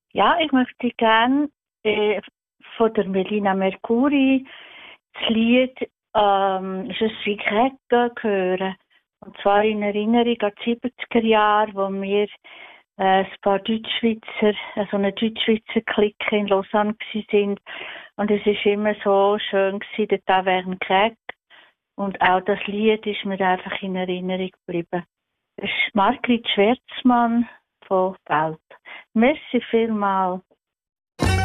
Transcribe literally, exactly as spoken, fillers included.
Ja, ich möchte gerne äh, von der Melina Mercuri das Lied ähm, «Je suis grecque» hören. Und zwar in Erinnerung an die siebziger Jahre, wo wir äh, ein paar Deutschschweizer, also eine Deutschschweizer Clique in Lausanne waren. Und es war immer so schön gewesen, dort auch während Krieg. Und auch das Lied ist mir einfach in Erinnerung geblieben. Das ist Margrit Schwerzmann von Welt. Merci vielmals.